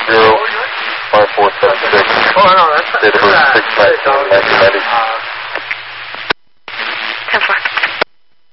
5476. Oh, no, that's Date of birth 619.